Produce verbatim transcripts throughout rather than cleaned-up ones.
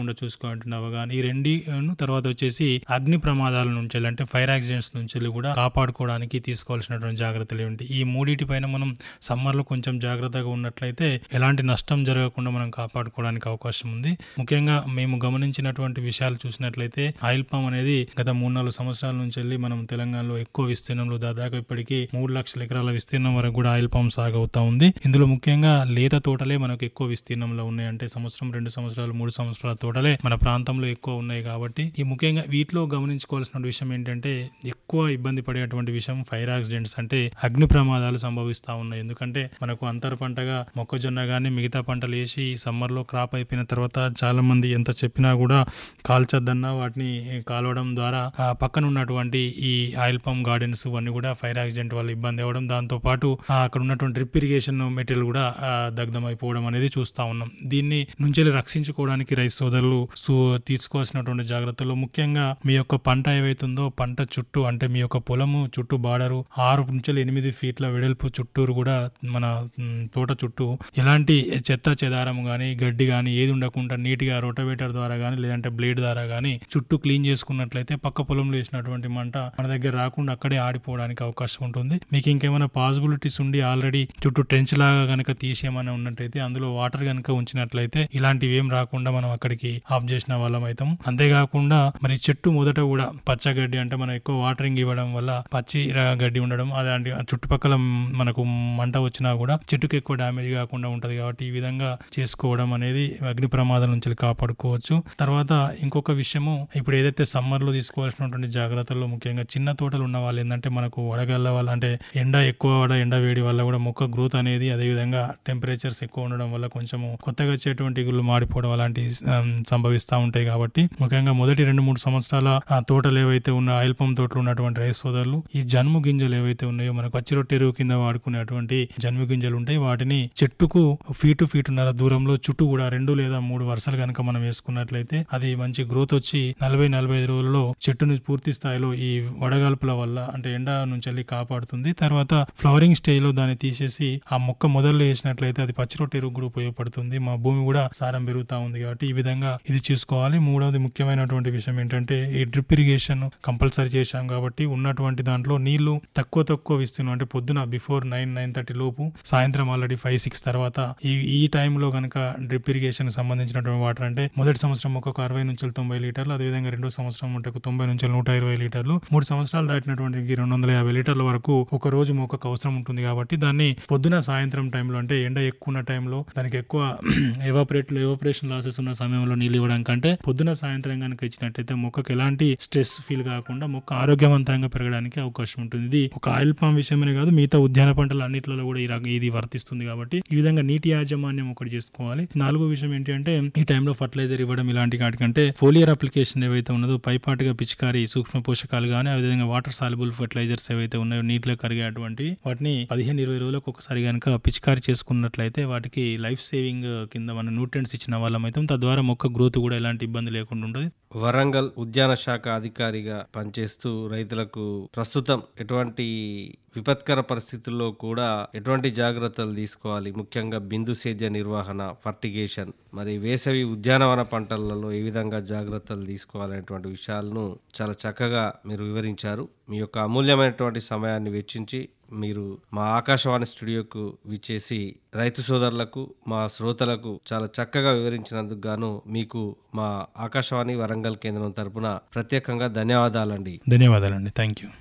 జరగకుండా చూసుకునేటువంటి అవగాహన, ఈ రెండు తర్వాత వచ్చేసి అగ్ని ప్రమాదాల నుంచి అంటే ఫైర్ యాక్సిడెంట్స్ నుంచి కూడా కాపాడుకోవడానికి తీసుకోవాల్సినటువంటి జాగ్రత్తలు ఏమిటి, ఈ మూడింటి పైన మనం సమ్మర్ లో కొంచెం జాగ్రత్తగా ఉన్నట్లయితే ఎలాంటి నష్టం జరగకుండా మనం కాపాడుకోవడానికి అవకాశం ఉంది. ముఖ్యంగా మేము గమనించినటువంటి విషయాలు చూసినట్లయితే ఆయిల్ పామ్ అనేది గత మూడు నాలుగు సంవత్సరాల నుంచి వెళ్ళి మనం తెలంగాణలో ఎక్కువ విస్తీర్ణంలో దాదాపు ఇప్పటికీ మూడు లక్షల ఎకరాల విస్తీర్ణం వరకు కూడా ఆయిల్ పామ్ సాగు అవుతా ఉంది. ఇందులో ముఖ్యంగా లేత తోటలే మనకు ఎక్కువ విస్తీర్ణంలో ఉన్నాయి. అంటే సంవత్సరం రెండు సంవత్సరాలు మూడు సంవత్సరాల తోటలే మన ప్రాంతంలో ఎక్కువ ఉన్నాయి. కాబట్టి ఈ ముఖ్యంగా వీటిలో గమనించుకోవాల్సిన విషయం ఏంటంటే ఎక్కువ ఇబ్బంది పడేటువంటి విషయం ఫైర్ యాక్సిడెంట్స్ అంటే అగ్ని ప్రమాదాలు సంభవిస్తా ఉన్నాయి. ఎందుకంటే మనకు అంతర పంటగా మొక్కజొన్న గానీ మిగతా పంటలు వేసి సమ్మర్ లో క్రాప్ అయిపోయిన తర్వాత చాలా మంది ఎంత చెప్పినా కూడా కాల్చొద్దన్నా వాటిని కాలవడం ద్వారా ఆ పక్కన ఉన్నటువంటి ఈ ఆయిల్ పామ్ గార్డెన్స్ ఇవన్నీ కూడా ఫైర్ యాక్సిడెంట్ వల్ల ఇబ్బంది అవ్వడం, దాంతో పాటు అక్కడ ఉన్నటువంటి డ్రిప్ ఇరిగేషన్ మెటీరియల్ కూడా దగ్ధం అయిపోవడం అనేది చూస్తా ఉన్నాం. దీన్ని నుంచి రక్షించుకోవడానికి రైతు సోదరులు తీసుకోవాల్సినటువంటి జాగ్రత్తలు ముఖ్యంగా మీ యొక్క పంట ఏవైతుందో పంట చుట్టూ అంటే మీ యొక్క పొలము చుట్టూ బార్డరు ఆరు నుంచి ఎనిమిది ఫీట్ల వెడల్పు చుట్టూరు కూడా మన తోట చుట్టూ ఎలాంటి చెత్త చెదారం గానీ గడ్డి గానీ ఏది ఉండకుండా నీట్గా రోటవేటర్ ద్వారా గానీ లేదంటే బ్లేడ్ ద్వారా గానీ చుట్టూ క్లీన్ చేసుకున్నట్లయితే పక్క పొలంలో వేసినటువంటి మంట మన దగ్గర రాకుండా అక్కడే ఆడిపోవడానికి అవకాశం ఉంటుంది. మీకు ఇంకేమైనా పాసిబిలిటీస్ ఉండి ఆల్రెడీ చుట్టూ ట్రెంచ్ లాగా కనుక తీసేయమని ఉన్నట్టయితే అందులో వాటర్ కనుక ఉంచినట్లయితే ఇలాంటివి ఏం రాకుండా మనం అక్కడికి ఆఫ్ చేసిన వాళ్ళం అవుతాం. అంతేకాకుండా మరి చెట్టు మొదట కూడా పచ్చగడ్డి అంటే మనం ఎక్కువ వాటరింగ్ ఇవ్వడం వల్ల పచ్చి గడ్డి ఉండడం అలాంటి చుట్టుపక్కల మనకు మంట వచ్చినా కూడా చెట్టుకు ఎక్కువ డ్యామేజ్ కాకుండా ఉంటది. కాబట్టి ఈ విధంగా చేసుకోవడం అనేది అగ్ని ప్రమాదాల నుంచి కాపాడుకోవచ్చు. తర్వాత ఇంకొక విషయము ఇప్పుడు ఏదైతే సమ్మర్ లో తీసుకోవాల్సినటువంటి జాగ్రత్తల్లో ముఖ్యంగా చిన్న తోటలు ఉన్న వాళ్ళు ఏంటంటే మనకు వడగళ్ళ వల్ల అంటే ఎండ ఎక్కువ ఎండ వేడి వల్ల కూడా మొక్క గ్రోత్ అనేది అదేవిధంగా టెంపరేచర్స్ ఎక్కువ ఉండడం వల్ల కొంచెము కొత్తగా వచ్చేటువంటి గుళ్ళు మాడిపోవడం అలాంటి సంభవిస్తూ ఉంటాయి. కాబట్టి ముఖ్యంగా మొదటి రెండు మూడు సంవత్సరాల ఆ తోటలు ఏవైతే ఉన్న ఆయిల్ పంప్ తోటలు ఉన్నటువంటి రైతు సోదరులు ఈ జన్ము గింజలు ఏవైతే ఉన్నాయో మనకు పచ్చి రొట్టెరువు కింద వాడుకునేటువంటి జన్ము గింజలు ఉంటాయి. వాటిని చెట్టుకు ఫీటు ఫీటున్నర దూరంలో చుట్టూ కూడా రెండు లేదా మూడు వరుసలు కనుక మనం వేసుకున్నట్లయితే అది మంచి గ్రోత్ వచ్చి నలభై నలభై ఐదు రోజుల్లో చెట్టుని పూర్తి స్థాయిలో ఈ వడగాల్పుల వల్ల అంటే ఎండ నుంచి వెళ్ళి కాపాడుతుంది. తర్వాత ఫ్లవరింగ్ స్టేజ్ లో దాన్ని తీసేసి ఆ మొక్క మొదల్లో వేసినట్లయితే అది పచ్చి రొట్టె ఎరువు కూడా ఉపయోగపడుతుంది. మా భూమి కూడా సారం పెరుగుతా ఉంది. కాబట్టి ఈ విధంగా ఇది చూసుకోవాలి. మూడవది ముఖ్యమైనటువంటి విషయం ఏంటంటే ఈ డ్రిప్ ఇరిగేషన్ కంపల్సరీ చేశాం కాబట్టి ఉన్నటువంటి దాంట్లో నీళ్లు తక్కువ తక్కువ ఇస్తున్నాం. అంటే పొద్దున బిఫోర్ నైన్ నైన్ థర్టీ లోపు సాయంత్రం ఆల్రెడీ ఫైవ్ సిక్స్ తర్వాత ఈ ఈ టైంలో కనుక డ్రిప్ ఇరిగేషన్ సంబంధించినటువంటి వాటర్ అంటే మొదటి సంవత్సరం ఒక అరవై నుంచి తొంభై లీటర్లు అదేవిధంగా రెండో సంవత్సరం ఉంటే తొంభై నుంచి నూట ఇరవై లీటర్లు మూడు సంవత్సరాలు దాటినటువంటి రెండు వందల యాభై లీటర్ల వరకు ఒక రోజు మొక్కకు అవసరం ఉంటుంది. కాబట్టి దాన్ని పొద్దున సాయంత్రం టైంలో అంటే ఎండ ఎక్కువ ఉన్న టైంలో దానికి ఎక్కువ ఎవాపరేట్ ఎవాపరేషన్ లాసెస్ ఉన్న సమయంలో నీళ్ళు ఇవ్వడం కంటే పొద్దున సాయంత్రం కనుక ఇచ్చినట్టయితే మొక్కకు ఎలాంటి స్ట్రెస్ ఫీల్ కాకుండా మొక్క ఆరోగ్యవంతంగా పెరగడానికి అవకాశం ఉంటుంది. ఇది ఒక ఆయిల్ పామ్ విషయమే కాదు మిగతా ఉద్యాన పంటలు అన్నింటిలో కూడా ఇది వర్తిస్తుంది. కాబట్టి ఈ విధంగా నీటి యాజమాన్యం ఒకటి చేసుకోవాలి. నాలుగో విషయం ఏంటి అంటే ఈ టైంలో ఫర్టిలైజర్ ఇవ్వడం ఇలాంటి వాటికంటే ఫోలియర్ అప్లికేషన్ ఏవైతే ఉన్నదో పైపాటుగా పిచికారి సూక్ష్మ పోషకాలు కానీ అదేవిధంగా వాటర్ సాల్యుబుల్ ఫర్టిలైజర్స్ ఏవైతే ఉన్నాయో నీటిలో కరిగేటువంటి వాటిని పదిహేను ఇరవై రోజులకు ఒకసారి కనుక పిచికారి చేసుకున్నట్లయితే వాటికి లైఫ్ సేవింగ్ కింద మన న్యూట్రియంట్స్ ఇచ్చిన వాళ్ళం అయితే తద్వారా మొక్క గ్రోత్ కూడా ఎలాంటి ఇబ్బంది లేకుండా ఉంటుంది. వరంగల్ ఉద్యాన శాఖ అధికారిగా పనిచేస్తూ రైతులకు ప్రస్తుతం ఎటువంటి విపత్కర పరిస్థితుల్లో కూడా ఎటువంటి జాగ్రత్తలు తీసుకోవాలి, ముఖ్యంగా బిందు సేద్య నిర్వహణ, ఫర్టిగేషన్, మరి వేసవి ఉద్యానవన పంటలలో ఏ విధంగా జాగ్రత్తలు తీసుకోవాలనేటువంటి విషయాలను చాలా చక్కగా మీరు వివరించారు. మీ యొక్క అమూల్యమైనటువంటి సమయాన్ని వెచ్చించి మీరు మా ఆకాశవాణి స్టూడియోకు విచ్చేసి రైతు సోదరులకు మా శ్రోతలకు చాలా చక్కగా వివరించినందుకు గాను మీకు మా ఆకాశవాణి వరంగల్ కేంద్రం తరపున ప్రత్యేకంగా ధన్యవాదాలండి. ధన్యవాదాలండి. Thank you.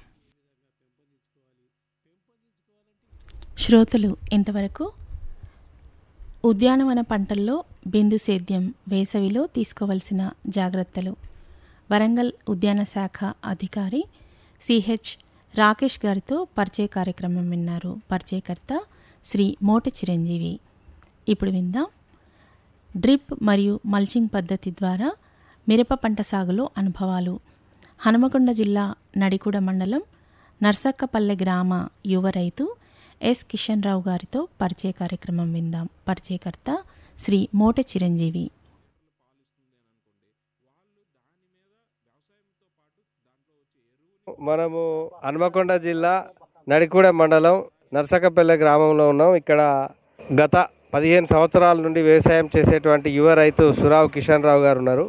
శ్రోతలు ఇంతవరకు ఉద్యానవన పంటల్లో బిందు సేద్యం వేసవిలో తీసుకోవలసిన జాగ్రత్తలు వరంగల్ ఉద్యాన శాఖ అధికారి సిహెచ్ రాకేష్ గారితో పరిచయ కార్యక్రమం విన్నారు. పరిచయకర్త శ్రీ మోట చిరంజీవి. ఇప్పుడు విందాం డ్రిప్ మరియు మల్చింగ్ పద్ధతి ద్వారా మిరప పంట సాగులో అనుభవాలు. హనుమకొండ జిల్లా నడికూడ మండలం నర్సక్కపల్లె గ్రామ యువ రైతు ఎస్ కిషన్ రావు గారితో పరిచయ కార్యక్రమం విందాం. పరిచయకర్త శ్రీ మోట చిరంజీవి. మనము హనుమకొండ జిల్లా నడికూడ మండలం నర్సకపల్లె గ్రామంలో ఉన్నాం. ఇక్కడ గత పదిహేను సంవత్సరాల నుండి వ్యవసాయం చేసేటువంటి యువ రైతు సురావు కిషన్ రావు గారు ఉన్నారు.